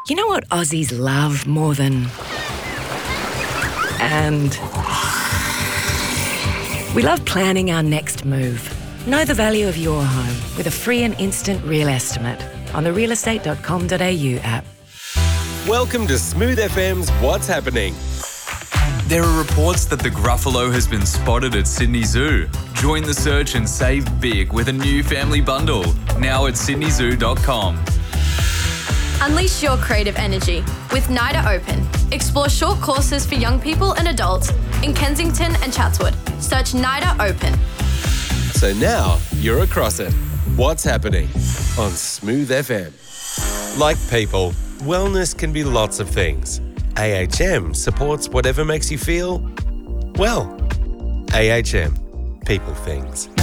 You know what Aussies love more than... And we love planning our next move. Know the value of your home with a free and instant real estimate on the realestate.com.au app. Welcome to Smooth FM's What's Happening. There are reports that the Gruffalo has been spotted at Sydney Zoo. Join the search and save big with a new family bundle, now at sydneyzoo.com. Unleash your creative energy with NIDA Open. Explore short courses for young people and adults in Kensington and Chatswood. Search NIDA Open. So now you're across it. What's Happening on Smooth FM. Like people, wellness can be lots of things. AHM supports whatever makes you feel, well. AHM. People things.